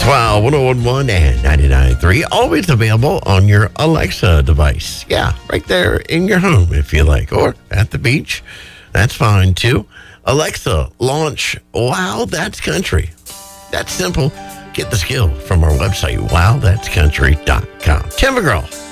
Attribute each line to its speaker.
Speaker 1: Wow, 101.1 and 99.3. Always available on your Alexa device. Yeah, right there in your home if you like. Or at the beach. That's fine too. Alexa, launch Wow That's Country. That's simple. Get the skill from our website, wowthat'scountry.com. Tim McGraw.